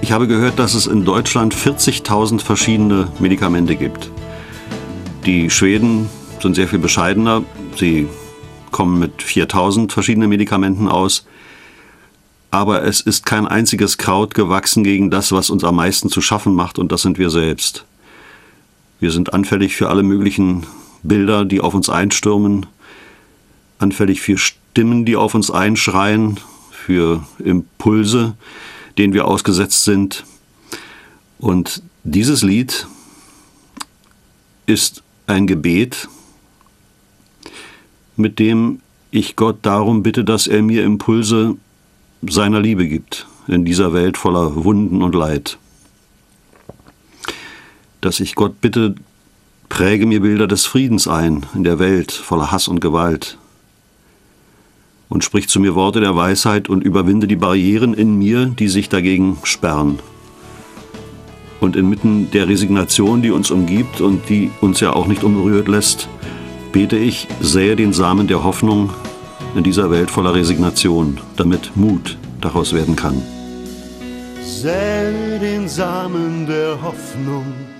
Ich habe gehört, dass es in Deutschland 40.000 verschiedene Medikamente gibt. Die Schweden sind sehr viel bescheidener. Sie kommen mit 4.000 verschiedenen Medikamenten aus. Aber es ist kein einziges Kraut gewachsen gegen das, was uns am meisten zu schaffen macht, und das sind wir selbst. Wir sind anfällig für alle möglichen Bilder, die auf uns einstürmen, anfällig für Stimmen, die auf uns einschreien, für Impulse, denen wir ausgesetzt sind. Und dieses Lied ist ein Gebet, mit dem ich Gott darum bitte, dass er mir Impulse seiner Liebe gibt in dieser Welt voller Wunden und Leid. Dass ich Gott bitte, präge mir Bilder des Friedens ein in der Welt voller Hass und Gewalt. Und sprich zu mir Worte der Weisheit und überwinde die Barrieren in mir, die sich dagegen sperren. Und inmitten der Resignation, die uns umgibt und die uns ja auch nicht unberührt lässt, bete ich, sähe den Samen der Hoffnung in dieser Welt voller Resignation, damit Mut daraus werden kann. Sähe den Samen der Hoffnung